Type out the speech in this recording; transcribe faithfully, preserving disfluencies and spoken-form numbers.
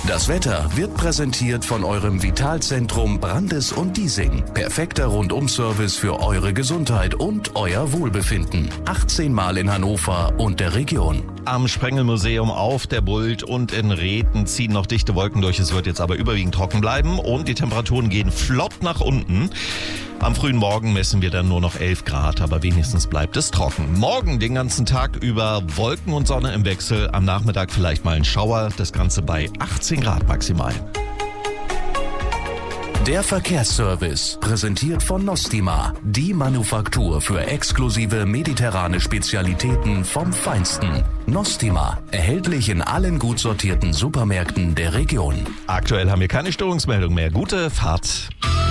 Das Wetter wird präsentiert von eurem Vitalzentrum Brandes und Diesing. Perfekter Rundum-Service für eure Gesundheit und euer Wohlbefinden. achtzehn Mal in Hannover und der Region. Am Sprengelmuseum, auf der Bult und in Rhethen ziehen noch dichte Wolken durch. Es wird jetzt aber überwiegend trocken bleiben und die Temperaturen gehen flott nach unten. Am frühen Morgen messen wir dann nur noch elf Grad, aber wenigstens bleibt es trocken. Morgen den ganzen Tag über Wolken und Sonne im Wechsel. Am Nachmittag vielleicht mal ein Schauer. Das Ganze bei achtzehn Grad maximal. Der Verkehrsservice, präsentiert von Nostima, die Manufaktur für exklusive mediterrane Spezialitäten vom Feinsten. Nostima, erhältlich in allen gut sortierten Supermärkten der Region. Aktuell haben wir keine Störungsmeldung mehr. Gute Fahrt.